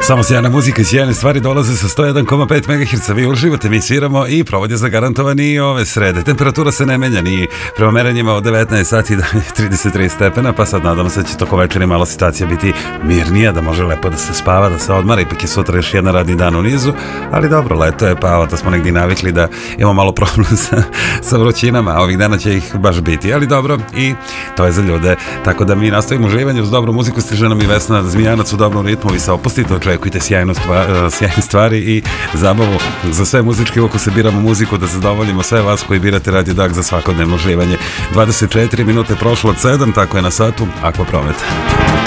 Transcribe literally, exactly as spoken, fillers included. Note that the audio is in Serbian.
Samo sjajna muzika i sjajne stvari dolaze sa sto jedan zarez pet megaherca. Vi uživate, mi sviramo i provod je zagarantovan i ove srede. Temperatura se ne menja ni prema merenjima od devetnaest sati do trideset tri stepena, pa sad nadam se da će toko večeri malo situacija biti mirnija, da može lepo da se spava, da se odmara. Ipak je sutra još jedan radni dan u nizu, ali dobro, leto je, pa da smo negdje navikli da imamo malo problem sa, sa vrućinama, a ovih dana će ih baš biti, ali dobro, i to je za ljude. Tako da mi nastavimo uživanje uz dobru muziku. Stiže nam i Vesna Zmijanac u dobrom ritmu. Vi se opustite, očekujte sjajnu stvar, sjajne stvari i zabavu. Za sve muzičke ukuse biramo muziku, da zadovoljimo sve vas koji birate Radio Dag za svakodnevno uživanje. dvadeset četiri minute prošlo od sedam, tako je na satu. Aqua Promet.